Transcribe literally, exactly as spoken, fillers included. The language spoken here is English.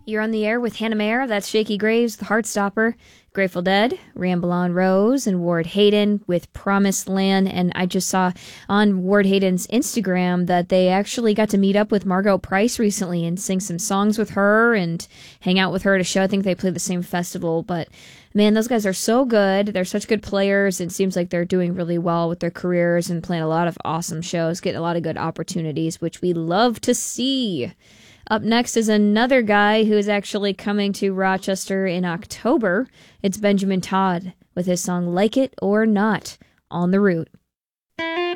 You're on the air with Hannah Mayer. That's Shaky Graves, The Heartstopper, Grateful Dead, Ramble On Rose, and Ward Hayden with Promised Land. And I just saw on Ward Hayden's Instagram that they actually got to meet up with Margot Price recently and sing some songs with her and hang out with her at a show. I think they played the same festival, but man, those guys are so good. They're such good players. It seems like they're doing really well with their careers and playing a lot of awesome shows, getting a lot of good opportunities, which we love to see. Up next is another guy who is actually coming to Rochester in October. It's Benjamin Todd with his song Like It or Not on the Route.